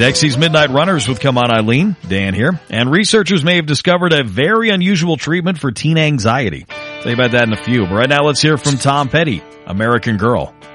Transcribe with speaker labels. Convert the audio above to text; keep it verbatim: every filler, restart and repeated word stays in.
Speaker 1: Dexy's Midnight Runners with Come On Eileen. Dan here. And researchers may have discovered a very unusual treatment for teen anxiety. Tell you about that in a few. But right now let's hear from Tom Petty, American Girl.